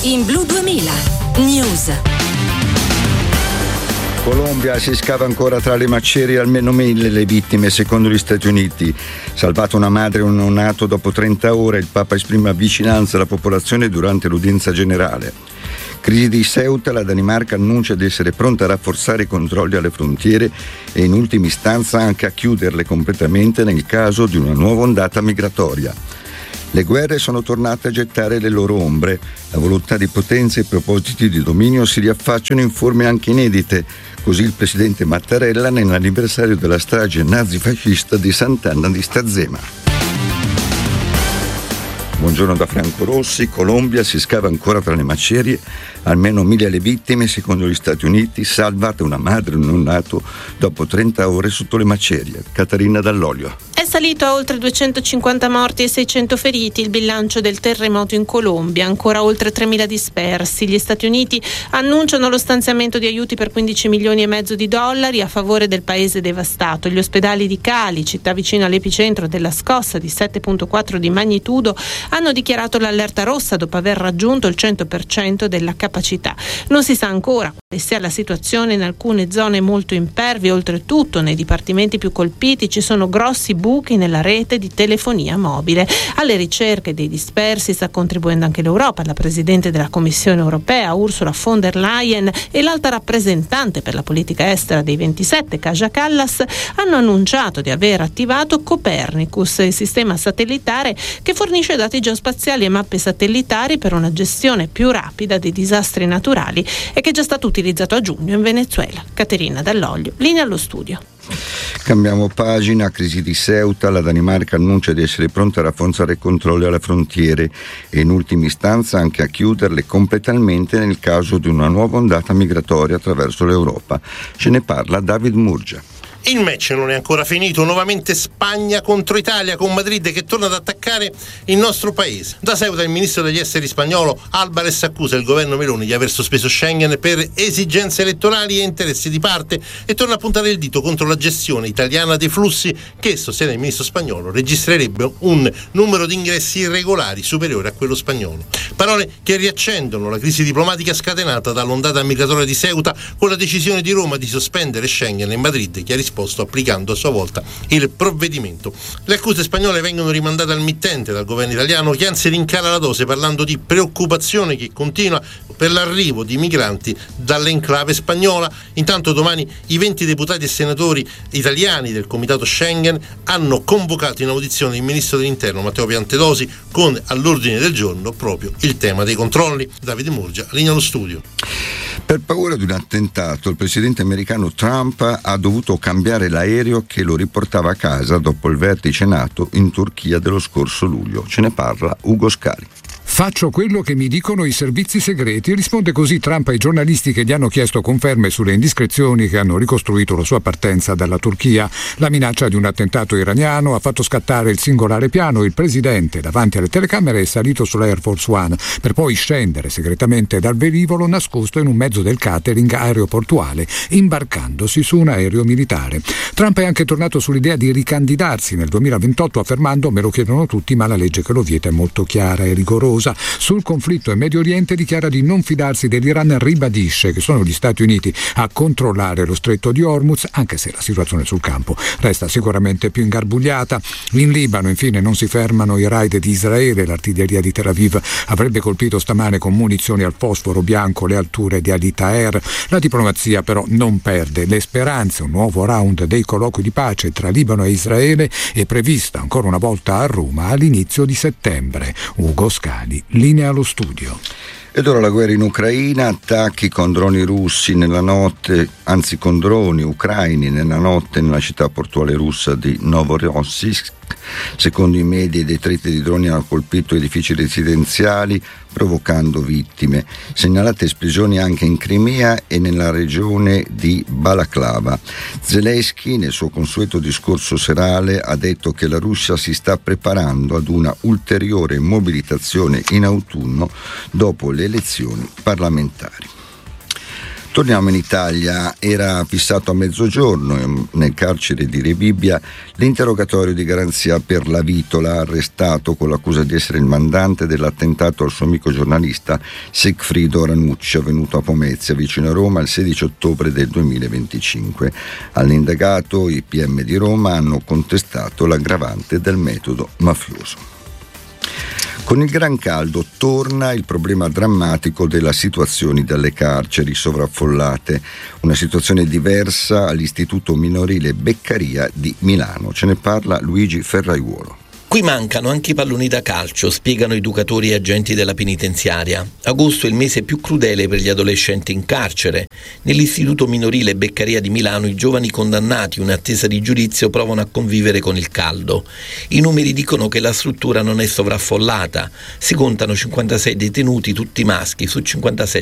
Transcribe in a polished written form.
in Blu 2000 News. Colombia, si scava ancora tra le macerie, almeno 1000 le vittime secondo gli Stati Uniti. Salvata una madre e un neonato dopo 30 ore, il Papa esprime vicinanza alla popolazione durante l'udienza generale. Crisi di Ceuta, la Danimarca annuncia di essere pronta a rafforzare i controlli alle frontiere e in ultima istanza anche a chiuderle completamente nel caso di una nuova ondata migratoria. Le guerre sono tornate a gettare le loro ombre. La volontà di potenza e i propositi di dominio si riaffacciano in forme anche inedite. Così il presidente Mattarella nell'anniversario della strage nazifascista di Sant'Anna di Stazzema. Buongiorno da Franco Rossi. Colombia, si scava ancora tra le macerie, almeno 1000 le vittime secondo gli Stati Uniti, salvata una madre e un neonato dopo 30 ore sotto le macerie. Caterina Dall'Olio. È salito a oltre 250 morti e 600 feriti il bilancio del terremoto in Colombia, ancora oltre 3.000 dispersi. Gli Stati Uniti annunciano lo stanziamento di aiuti per 15 milioni e mezzo di dollari a favore del paese devastato. Gli ospedali di Cali, città vicino all'epicentro della scossa di 7,4 di magnitudo, hanno dichiarato l'allerta rossa dopo aver raggiunto il 100% della capacità. Non si sa ancora quale sia la situazione in alcune zone molto impervie. Oltretutto, nei dipartimenti più colpiti ci sono grossi buchi nella rete di telefonia mobile. Alle ricerche dei dispersi sta contribuendo anche l'Europa. La Presidente della Commissione europea, Ursula von der Leyen, e l'alta rappresentante per la politica estera dei 27, Kaja Kallas, hanno annunciato di aver attivato Copernicus, il sistema satellitare che fornisce dati geospaziali e mappe satellitari per una gestione più rapida dei disastri naturali e che è già stato utilizzato a giugno in Venezuela. Caterina Dall'Olio, linea allo studio. Cambiamo pagina. Crisi di Ceuta, la Danimarca annuncia di essere pronta a rafforzare i controlli alle frontiere e in ultima istanza anche a chiuderle completamente nel caso di una nuova ondata migratoria attraverso l'Europa. Ce ne parla David Murgia. Il match non è ancora finito, nuovamente Spagna contro Italia, con Madrid che torna ad attaccare il nostro paese. Da Ceuta il ministro degli esteri spagnolo Álvarez accusa il governo Meloni di aver sospeso Schengen per esigenze elettorali e interessi di parte e torna a puntare il dito contro la gestione italiana dei flussi che, sostiene il ministro spagnolo, registrerebbe un numero di ingressi irregolari superiore a quello spagnolo. Parole che riaccendono la crisi diplomatica scatenata dall'ondata migratoria di Ceuta con la decisione di Roma di sospendere Schengen e Madrid che ha risposto applicando a sua volta il provvedimento. Le accuse spagnole vengono rimandate al mittente dal governo italiano, che anzi rincara la dose parlando di preoccupazione che continua per l'arrivo di migranti dall'enclave spagnola. Intanto domani i 20 deputati e senatori italiani del comitato Schengen hanno convocato in audizione il ministro dell'interno Matteo Piantedosi con all'ordine del giorno proprio il tema dei controlli. Davide Murgia, linea allo studio. Per paura di un attentato, il presidente americano Trump ha dovuto cambiare l'aereo che lo riportava a casa dopo il vertice NATO in Turchia dello scorso luglio. Ce ne parla Ugo Scali. Faccio quello che mi dicono i servizi segreti, risponde così Trump ai giornalisti che gli hanno chiesto conferme sulle indiscrezioni che hanno ricostruito la sua partenza dalla Turchia. La minaccia di un attentato iraniano ha fatto scattare il singolare piano. Il presidente, davanti alle telecamere, è salito sull'Air Force One per poi scendere segretamente dal velivolo nascosto in un mezzo del catering aeroportuale, imbarcandosi su un aereo militare. Trump è anche tornato sull'idea di ricandidarsi nel 2028 affermando: me lo chiedono tutti, ma la legge che lo vieta è molto chiara e rigorosa. Sul conflitto in Medio Oriente dichiara di non fidarsi dell'Iran, ribadisce che sono gli Stati Uniti a controllare lo stretto di Hormuz, anche se la situazione sul campo resta sicuramente più ingarbugliata. In Libano infine non si fermano i raid di Israele. L'artiglieria di Tel Aviv avrebbe colpito stamane con munizioni al fosforo bianco le alture di Ali Taher. La diplomazia però non perde le speranze. Un nuovo round dei colloqui di pace tra Libano e Israele è prevista ancora una volta a Roma all'inizio di settembre. Ugo Scali, linea allo studio. Ed ora la guerra in Ucraina, attacchi con droni russi nella notte, anzi con droni ucraini nella notte nella città portuale russa di Novorossiysk. Secondo i media, i detriti di droni hanno colpito edifici residenziali, provocando vittime. Segnalate esplosioni anche in Crimea e nella regione di Balaklava. Zelensky, nel suo consueto discorso serale, ha detto che la Russia si sta preparando ad una ulteriore mobilitazione in autunno dopo le elezioni parlamentari. Torniamo in Italia. Era fissato a mezzogiorno nel carcere di Rebibbia l'interrogatorio di garanzia per La Vitola, arrestato con l'accusa di essere il mandante dell'attentato al suo amico giornalista Sigfrido Ranucci, avvenuto a Pomezia, vicino a Roma, il 16 ottobre del 2025. All'indagato i PM di Roma hanno contestato l'aggravante del metodo mafioso. Con il gran caldo torna il problema drammatico della situazione delle carceri sovraffollate, una situazione diversa all'Istituto Minorile Beccaria di Milano. Ce ne parla Luigi Ferraiuolo. Qui mancano anche i palloni da calcio, spiegano educatori e agenti della penitenziaria. Agosto è il mese più crudele per gli adolescenti in carcere. Nell'istituto minorile Beccaria di Milano i giovani condannati in attesa di giudizio provano a convivere con il caldo. I numeri dicono che la struttura non è sovraffollata. Si contano 56 detenuti, tutti maschi, su 57